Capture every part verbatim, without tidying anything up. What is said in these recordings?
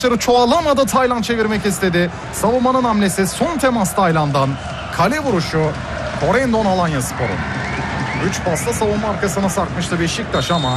Çoğalamadı, Taylan çevirmek istedi. Savunmanın hamlesi, son temas Taylan'dan. Kale vuruşu Corendon Alanyaspor'un. üç pasla savunma arkasına sarkmıştı Beşiktaş ama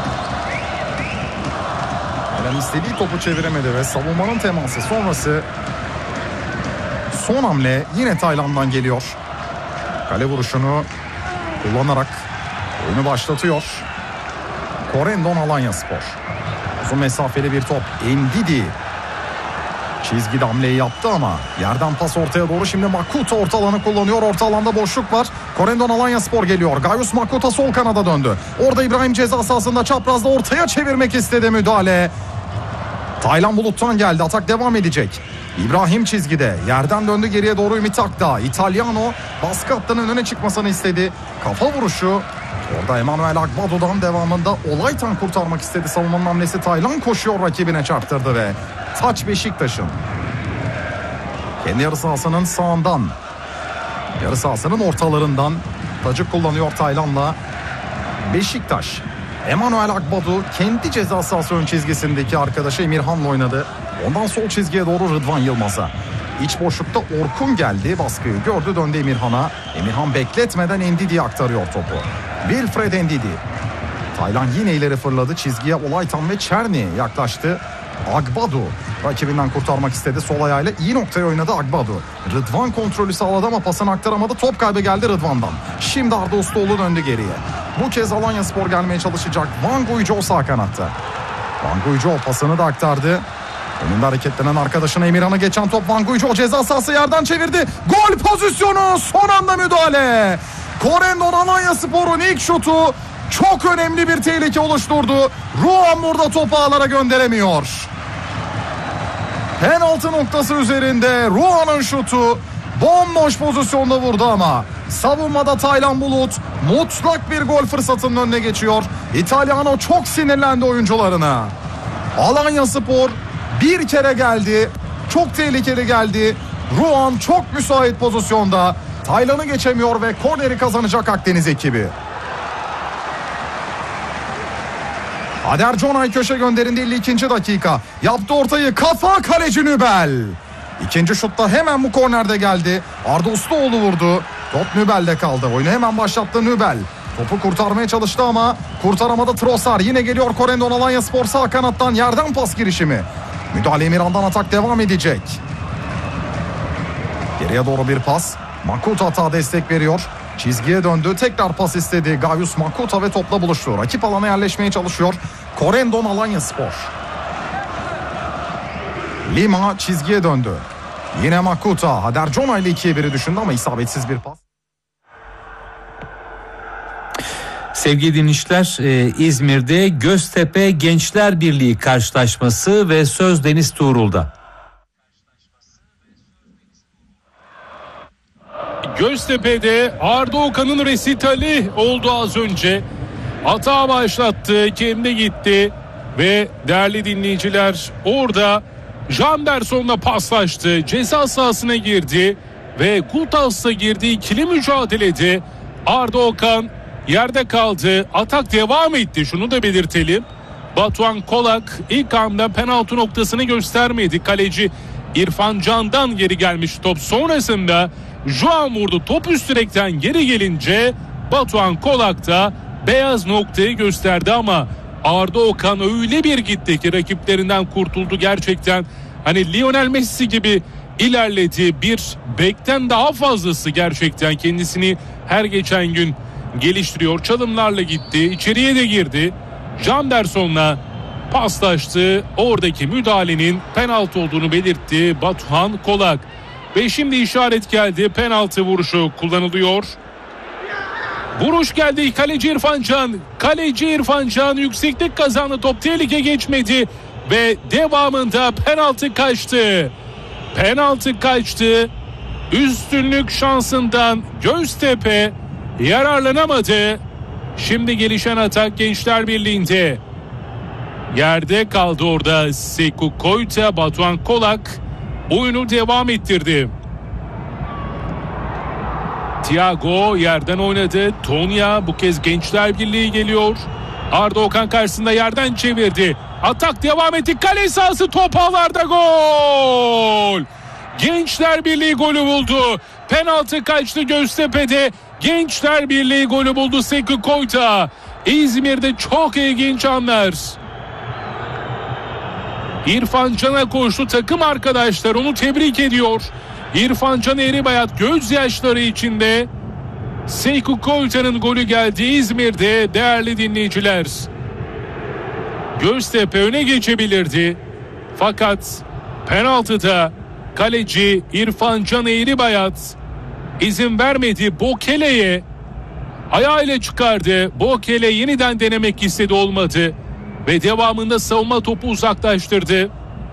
Taylan istediği topu çeviremedi ve savunmanın teması sonrası son hamle yine Taylan'dan geliyor. Kale vuruşunu kullanarak oyunu başlatıyor Corendon Alanyaspor. Uzun mesafeli bir top. Ndidi çizgide hamleyi yaptı ama yerden pas ortaya doğru. Şimdi Makuta orta alanı kullanıyor. Orta alanda boşluk var. Corendon Alanyaspor geliyor. Gayus Makuta sol kanada döndü. Orada İbrahim ceza sahasında çaprazda ortaya çevirmek istedi, müdahale. Taylan Bulut'tan geldi. Atak devam edecek. İbrahim çizgide. Yerden döndü geriye doğru Ümit Akdağ. İtalyano baskı hattının öne çıkmasını istedi. Kafa vuruşu. Orada Emanuel Agbado'dan devamında Olaytan kurtarmak istedi. Savunmanın hamlesi, Taylan koşuyor, rakibine çarptırdı ve taç Beşiktaş'ın. Kendi yarı sahasının sağından, yarı sahasının ortalarından tacı kullanıyor Taylan'la Beşiktaş. Emanuel Agbado kendi ceza sahası ön çizgisindeki arkadaşı Emirhan'la oynadı. Ondan sol çizgiye doğru Rıdvan Yılmaz'a. İç boşlukta Orkun geldi. Baskıyı gördü, döndü Emirhan'a. Emirhan bekletmeden Ndidi'ye aktarıyor topu. Wilfred Ndidi. Taylan yine ileri fırladı. Çizgiye Olaytan ve Çerni yaklaştı. Agbado rakibinden kurtarmak istedi. Sol ayağıyla iyi noktaya oynadı Agbado. Rıdvan kontrolü sağladı ama pasını aktaramadı. Top kaybı geldi Rıdvan'dan. Şimdi Arda Ustaoğlu döndü geriye. Bu kez Alanyaspor gelmeye çalışacak. Van Guijo sağ kanatta. Van Guijo pasını da aktardı. Önünde hareketlenen arkadaşına Emirhan'a geçen top. Van Guijo ceza sahası, yerden çevirdi. Gol pozisyonu, son anda müdahale. Corendon Alanyaspor'un ilk şutu çok önemli bir tehlike oluşturdu. Ruan burada topu ağlara gönderemiyor. Penaltı noktası üzerinde Ruan'ın şutu bomboş pozisyonda vurdu ama savunmada Taylan Bulut mutlak bir gol fırsatının önüne geçiyor. İtalyano çok sinirlendi oyuncularına. Alanyaspor bir kere geldi. Çok tehlikeli geldi. Ruan çok müsait pozisyonda. Taylan'ı geçemiyor ve korneri kazanacak Akdeniz ekibi. Ader Conay köşe gönderinde elli ikinci dakika. Yaptı ortayı, kafa, kaleci Nübel. İkinci şutta hemen bu kornerde geldi. Arda Ustaoğlu vurdu. Top Nübel'de kaldı. Oyunu hemen başlattı Nübel. Topu kurtarmaya çalıştı ama kurtaramadı Trossard. Yine geliyor Corendon Alanyaspor sağ kanattan, yerden pas girişimi. Müdahale Emirhan'dan, atak devam edecek. Geriye doğru bir pas. Makuta hata destek veriyor. Çizgiye döndü. Tekrar pas istedi. Gayus Makuta ve topla buluştu. Rakip alana yerleşmeye çalışıyor Corendon Alanyaspor. Lima çizgiye döndü. Yine Makuta. Hader Conay ile ikiye biri düşündü ama isabetsiz bir pas. Sevgili dinleyiciler, İzmir'de Göztepe Gençler Birliği karşılaşması ve söz Deniz Tuğrul'da. Göztepe'de Arda Okan'ın resitali oldu az önce. Hata başlattı, kendi gitti ve değerli dinleyiciler orada Janderson'la paslaştı. Ceza sahasına girdi ve Kultas'la girdiği ikili mücadelede Arda Okan yerde kaldı. Atak devam etti. Şunu da belirtelim. Batuhan Kolak ilk anda penaltı noktasını göstermedi. Kaleci İrfan Can'dan geri gelmiş top. Sonrasında Juan vurdu. Top üst direkten geri gelince Batuhan Kolak da beyaz noktayı gösterdi ama Arda Okan öyle bir gitti ki rakiplerinden kurtuldu gerçekten. Hani Lionel Messi gibi ilerledi. Bir bekten daha fazlası gerçekten kendisini her geçen gün geliştiriyor. Çalımlarla gitti. İçeriye de girdi. Janderson'la paslaştı. Oradaki müdahalenin penaltı olduğunu belirtti Batuhan Kolak. Ve şimdi işaret geldi. Penaltı vuruşu kullanılıyor. Vuruş geldi. Kaleci İrfan Can. Kaleci İrfan Can yükseklik kazandı. Top tehlike geçmedi. Ve devamında penaltı kaçtı. Penaltı kaçtı. Üstünlük şansından Göztepe yararlanamadı. Şimdi gelişen atak Gençler Birliği'nde. Yerde kaldı orada Sekou Koyta. Batuhan Kolak oyunu devam ettirdi. Thiago yerden oynadı. Tonya bu kez Gençler Birliği geliyor. Arda Okan karşısında yerden çevirdi. Atak devam etti. Kale sahası, top ağlarda, gol. Gençler Birliği golü buldu. Penaltı kaçtı Göztepe'de. Gençler Birliği golü buldu Sekou Koyta. İzmir'de çok ilginç anlar. İrfan Can'a koştu, takım arkadaşlar onu tebrik ediyor. İrfan Can Eğribayat gözyaşları içinde. Sekou Koyta'nın golü geldi İzmir'de değerli dinleyiciler. Göztepe öne geçebilirdi. Fakat penaltıda kaleci İrfan Can Eğribayat izin vermedi. Bokele'ye ayağıyla çıkardı. Bokele yeniden denemek istedi, olmadı. Ve devamında savunma topu uzaklaştırdı.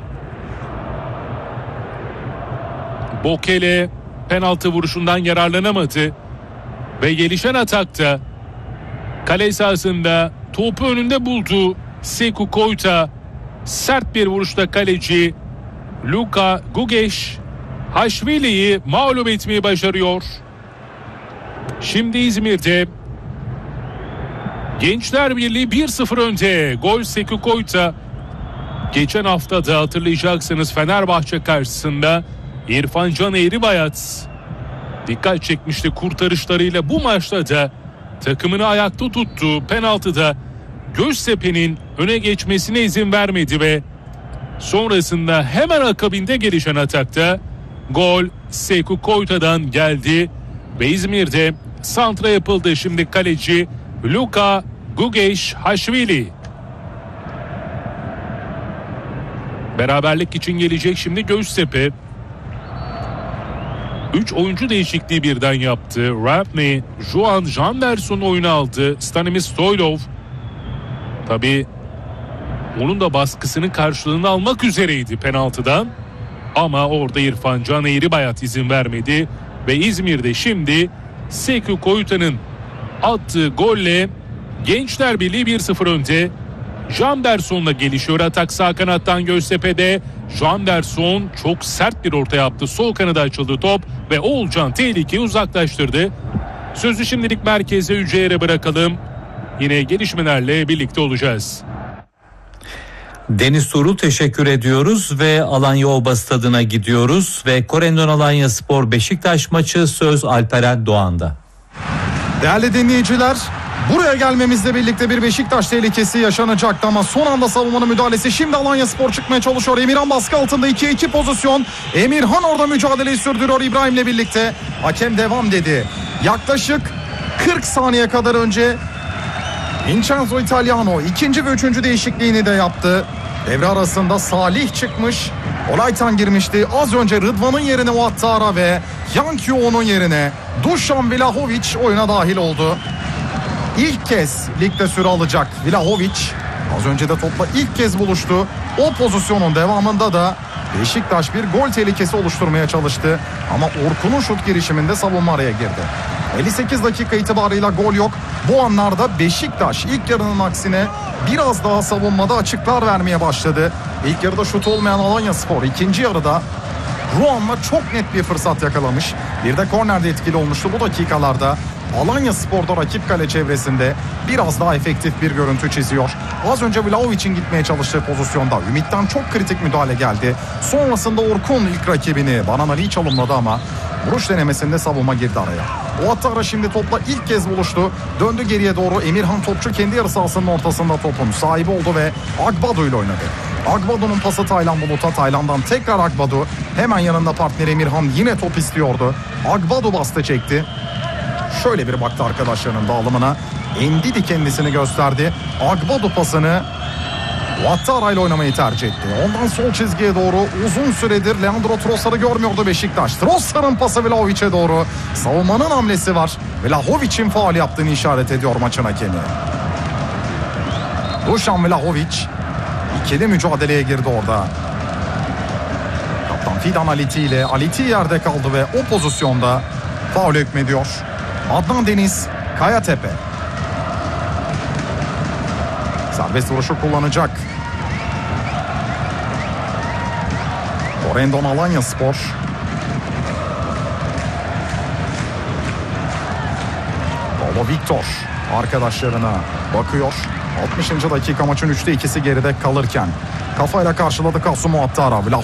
Bokele penaltı vuruşundan yararlanamadı. Ve gelişen atakta kale sahasında topu önünde buldu Sekou Koyta. Sert bir vuruşta kaleci Luka Gugesh Haşvili'yi mağlup etmeyi başarıyor. Şimdi İzmir'de Gençler Birliği bir sıfır önde. Gol Sekou Koyta. Geçen hafta da hatırlayacaksınız Fenerbahçe karşısında İrfan Can Eğribayat dikkat çekmişti kurtarışlarıyla. Bu maçta da takımını ayakta tuttu. Penaltıda Göztepe'nin öne geçmesine izin vermedi ve sonrasında hemen akabinde gelişen atakta gol Sekou Koyta'dan geldi ve İzmir'de santra yapıldı. Şimdi kaleci Luka Gugesh Haşvili. Beraberlik için gelecek şimdi Göztepe. üç oyuncu değişikliği birden yaptı. Rapney, Juan Janderson oyunu aldı. Stanimis Stoylov. Tabii onun da baskısının karşılığını almak üzereydi penaltıdan. Ama orada İrfan Can Eğribayat izin vermedi. Ve İzmir'de şimdi Sekou Koyta'nın attığı golle Gençler Birliği bir sıfır önde. Janderson'la gelişiyor atak sağ kanattan Göztepe'de. Janderson çok sert bir orta yaptı. Sol kanada açıldı top ve Oğulcan tehlikeyi uzaklaştırdı. Sözü şimdilik merkeze Yüceğir'e bırakalım. Yine gelişmelerle birlikte olacağız. Deniz Tuğrul teşekkür ediyoruz ve Alanya Oba Stadı'na gidiyoruz ve Korendon Alanya Spor Beşiktaş maçı söz Alperen Doğan'da. Değerli dinleyiciler, buraya gelmemizle birlikte bir Beşiktaş tehlikesi yaşanacaktı ama son anda savunmanın müdahalesi. Şimdi Alanya Spor çıkmaya çalışıyor. Emirhan baskı altında, ikiye iki pozisyon. Emirhan orada mücadeleyi sürdürüyor İbrahim'le birlikte. Hakem devam dedi. Yaklaşık kırk saniye kadar önce Vincenzo Italiano ikinci ve üçüncü değişikliğini de yaptı. Devre arasında Salih çıkmış. Olaytan girmişti. Az önce Rıdvan'ın yerine Ouattara ve Yankio'nun yerine Dušan Vlahović oyuna dahil oldu. İlk kez ligde süre alacak Vlahović. Az önce de topla ilk kez buluştu. O pozisyonun devamında da Beşiktaş bir gol tehlikesi oluşturmaya çalıştı. Ama Orkun'un şut girişiminde savunma araya girdi. elli sekiz dakika itibarıyla gol yok. Bu anlarda Beşiktaş ilk yarının aksine biraz daha savunmada açıklar vermeye başladı. İlk yarıda şut olmayan Alanyaspor ikinci yarıda Ruan'la çok net bir fırsat yakalamış. Bir de kornerde etkili olmuştu bu dakikalarda. Alanyaspor'da rakip kale çevresinde biraz daha efektif bir görüntü çiziyor. Az önce Vlahovic'in gitmeye çalıştığı pozisyonda Ümit'ten çok kritik müdahale geldi. Sonrasında Orkun ilk rakibini Banan Ali'yi çalımladı ama vuruş denemesinde savunma girdi araya. Ouattara şimdi topla ilk kez buluştu. Döndü geriye doğru. Emirhan Topçu kendi yarı sahasının ortasında topun sahibi oldu ve Agbadu ile oynadı. Agbadu'nun pası Taylan Bulut'a. Taylan'dan tekrar Agbadu. Hemen yanında partneri Emirhan yine top istiyordu. Agbadu bastı çekti. Şöyle bir baktı arkadaşlarının dağılımına. Endidi kendisini gösterdi. Agbadu pasını Ouattara ile oynamayı tercih etti. Ondan sol çizgiye doğru uzun süredir Leandro Trossard'ı görmüyordu Beşiktaş. Trossard'ın pası Vlahovic'e doğru. Savunmanın hamlesi var. Vlahovic'in faul yaptığını işaret ediyor maçın hakemi. Dušan Vlahović ikili mücadeleye girdi orada. Kaptan Fidan Aliti ile Aliti yerde kaldı ve o pozisyonda faul hükmediyor. Adnan Deniz Kayatepe. Serbest vuruşu kullanacak. Korendon Alanyaspor. Paulo Victor arkadaşlarına bakıyor. altmışıncı dakika maçın üçte ikisi geride kalırken kafayla karşıladı Kasım Muattar.